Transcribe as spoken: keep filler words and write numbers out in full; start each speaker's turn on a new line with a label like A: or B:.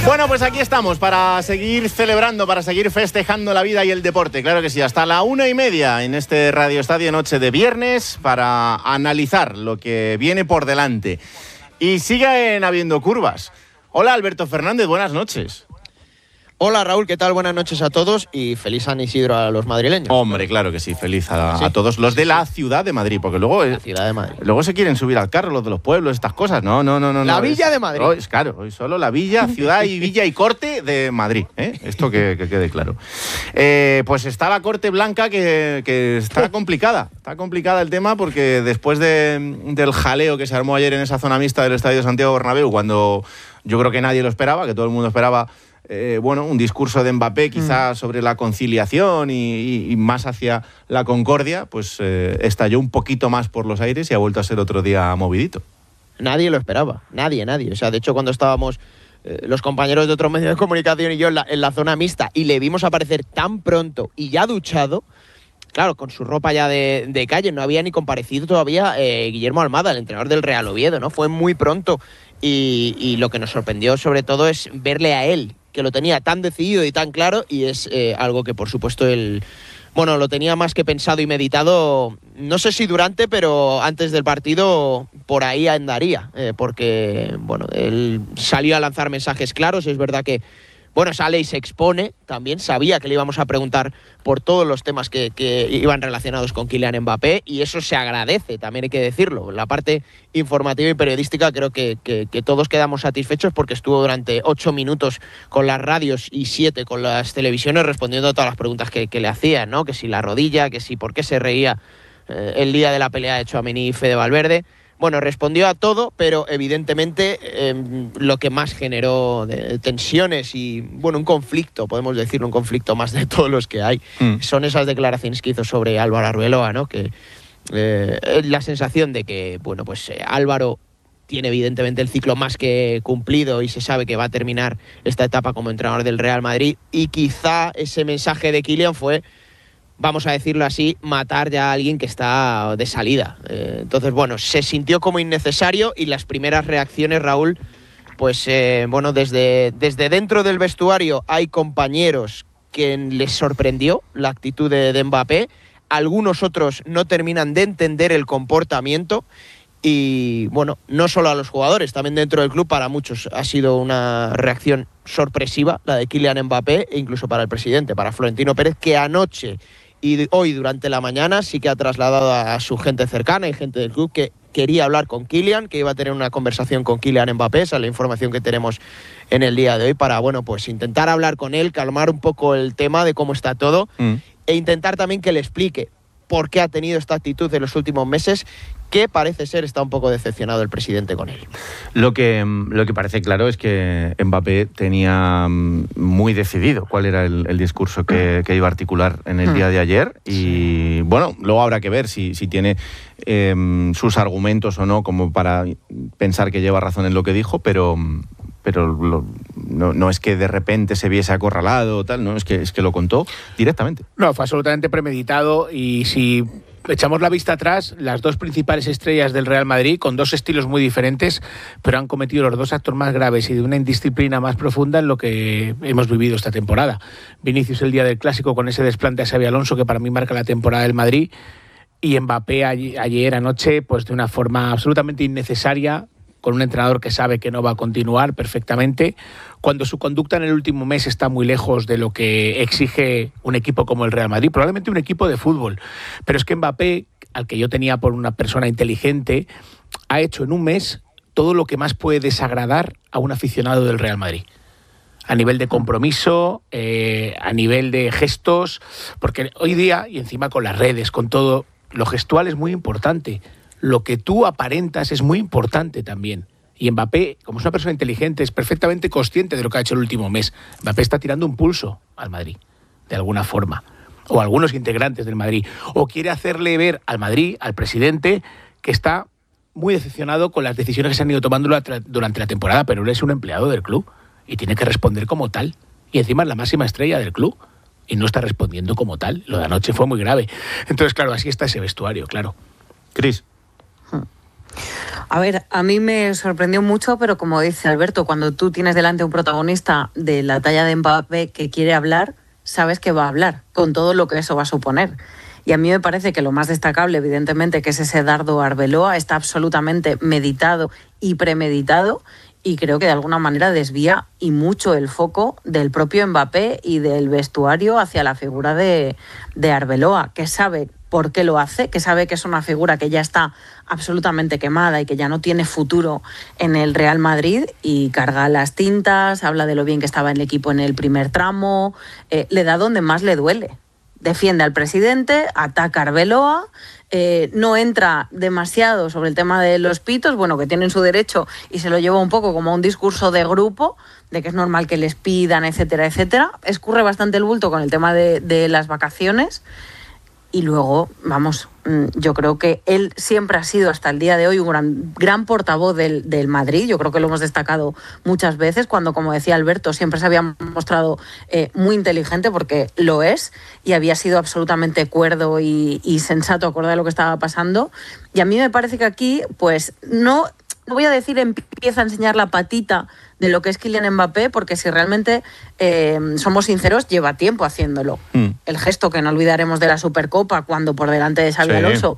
A: Bueno, pues aquí estamos para seguir celebrando, para seguir festejando la vida y el deporte. Claro que sí, hasta la una y media en este Radio Estadio Noche de viernes para analizar lo que viene por delante. Y siguen habiendo curvas. Hola, Alberto Fernández, buenas noches.
B: Hola Raúl, ¿qué tal? Buenas noches a todos y feliz San Isidro a los madrileños.
A: Hombre, claro que sí, feliz a,
B: sí.
A: a todos los de
B: sí,
A: la
B: sí.
A: ciudad de Madrid, porque luego
B: La ciudad de Madrid.
A: Luego se quieren subir al carro los de los pueblos, estas cosas. No, no, no, no.
B: La
A: no,
B: Villa
A: es,
B: de Madrid.
A: No, es claro, hoy solo la Villa, ciudad y Villa y Corte de Madrid, ¿eh? Esto que, que quede claro. Eh, pues está la Corte Blanca que, que está complicada, está complicada el tema porque después de, del jaleo que se armó ayer en esa zona mixta del Estadio Santiago Bernabéu, cuando yo creo que nadie lo esperaba, que todo el mundo esperaba Eh, bueno, un discurso de Mbappé quizá mm. sobre la conciliación y, y, y más hacia la concordia, pues eh, estalló un poquito más por los aires y ha vuelto a ser otro día movidito.
B: Nadie lo esperaba, nadie, nadie. O sea, de hecho, cuando estábamos eh, los compañeros de otros medios de comunicación y yo en la, en la zona mixta y le vimos aparecer tan pronto y ya duchado, claro, con su ropa ya de, de calle, no había ni comparecido todavía eh, Guillermo Almada, el entrenador del Real Oviedo, ¿no? Fue muy pronto y, y lo que nos sorprendió sobre todo es verle a él, que lo tenía tan decidido y tan claro, y es eh, algo que por supuesto él, bueno, lo tenía más que pensado y meditado, no sé si durante, pero antes del partido por ahí andaría, eh, porque, bueno, él salió a lanzar mensajes claros, es verdad que, bueno, sale y se expone, también sabía que le íbamos a preguntar por todos los temas que, que iban relacionados con Kylian Mbappé, y eso se agradece, también hay que decirlo. La parte informativa y periodística creo que, que, que todos quedamos satisfechos porque estuvo durante ocho minutos con las radios y siete con las televisiones respondiendo a todas las preguntas que, que le hacían, ¿no? Que si la rodilla, que si por qué se reía eh, el día de la pelea de Tchouaméni y Fede Valverde. Bueno, respondió a todo, pero evidentemente eh, lo que más generó de tensiones y, bueno, un conflicto, podemos decirlo, un conflicto más de todos los que hay, mm. son esas declaraciones que hizo sobre Álvaro Arbeloa, ¿no? Que eh, la sensación de que, bueno, pues eh, Álvaro tiene evidentemente el ciclo más que cumplido y se sabe que va a terminar esta etapa como entrenador del Real Madrid, y quizá ese mensaje de Kylian fue, vamos a decirlo así, matar ya a alguien que está de salida. Eh, entonces, bueno, se sintió como innecesario y las primeras reacciones, Raúl, pues, eh, bueno, desde, desde dentro del vestuario hay compañeros que les sorprendió la actitud de, de Mbappé, algunos otros no terminan de entender el comportamiento y, bueno, no solo a los jugadores, también dentro del club para muchos ha sido una reacción sorpresiva la de Kylian Mbappé e incluso para el presidente, para Florentino Pérez, que anoche y hoy durante la mañana sí que ha trasladado a su gente cercana y gente del club que quería hablar con Kylian, que iba a tener una conversación con Kylian Mbappé, esa es la información que tenemos en el día de hoy, para, bueno, pues intentar hablar con él, calmar un poco el tema de cómo está todo mm. e intentar también que le explique por qué ha tenido esta actitud en los últimos meses, que parece ser está un poco decepcionado el presidente con él.
A: Lo que, lo que parece claro es que Mbappé tenía muy decidido cuál era el, el discurso que, que iba a articular en el día de ayer y, sí. bueno, luego habrá que ver si, si tiene eh, sus argumentos o no como para pensar que lleva razón en lo que dijo, pero... pero lo, no, no es que de repente se viese acorralado o tal, no, es que, es que lo contó directamente.
C: No, fue absolutamente premeditado y si echamos la vista atrás, las dos principales estrellas del Real Madrid, con dos estilos muy diferentes, pero han cometido los dos actos más graves y de una indisciplina más profunda en lo que hemos vivido esta temporada. Vinicius el día del Clásico con ese desplante a Xabi Alonso que para mí marca la temporada del Madrid, y Mbappé ayer, ayer anoche pues de una forma absolutamente innecesaria, con un entrenador que sabe que no va a continuar perfectamente, cuando su conducta en el último mes está muy lejos de lo que exige un equipo como el Real Madrid, probablemente un equipo de fútbol. Pero es que Mbappé, al que yo tenía por una persona inteligente, ha hecho en un mes todo lo que más puede desagradar a un aficionado del Real Madrid. A nivel de compromiso, eh, a nivel de gestos, porque hoy día, y encima con las redes, con todo, lo gestual es muy importante. Lo que tú aparentas es muy importante también. Y Mbappé, como es una persona inteligente, es perfectamente consciente de lo que ha hecho el último mes. Mbappé está tirando un pulso al Madrid, de alguna forma. O a algunos integrantes del Madrid. O quiere hacerle ver al Madrid, al presidente, que está muy decepcionado con las decisiones que se han ido tomando durante la temporada, pero él es un empleado del club y tiene que responder como tal. Y encima es la máxima estrella del club y no está respondiendo como tal. Lo de anoche fue muy grave. Entonces, claro, así está ese vestuario, claro.
A: Cris.
D: A ver, a mí me sorprendió mucho, pero como dice Alberto, cuando tú tienes delante un protagonista de la talla de Mbappé que quiere hablar, sabes que va a hablar, con todo lo que eso va a suponer. Y a mí me parece que lo más destacable, evidentemente, que es ese dardo a Arbeloa, está absolutamente meditado y premeditado, y creo que de alguna manera desvía y mucho el foco del propio Mbappé y del vestuario hacia la figura de, de Arbeloa, que sabe por qué lo hace, que sabe que es una figura que ya está absolutamente quemada y que ya no tiene futuro en el Real Madrid, y carga las tintas, habla de lo bien que estaba en el equipo en el primer tramo, eh, le da donde más le duele. Defiende al presidente, ataca a Arbeloa, eh, no entra demasiado sobre el tema de los pitos, bueno, que tienen su derecho, y se lo lleva un poco como un discurso de grupo, de que es normal que les pidan, etcétera, etcétera. Escurre bastante el bulto con el tema de, de las vacaciones. Y luego, vamos, yo creo que él siempre ha sido hasta el día de hoy un gran, gran portavoz del, del Madrid. Yo creo que lo hemos destacado muchas veces cuando, como decía Alberto, siempre se había mostrado eh, muy inteligente, porque lo es, y había sido absolutamente cuerdo y, y sensato acorde a lo que estaba pasando. Y a mí me parece que aquí, pues, no... No voy a decir empieza a enseñar la patita de lo que es Kylian Mbappé, porque si realmente eh, somos sinceros, lleva tiempo haciéndolo. Mm. El gesto que no olvidaremos de la Supercopa, cuando por delante de Xabi sí. Alonso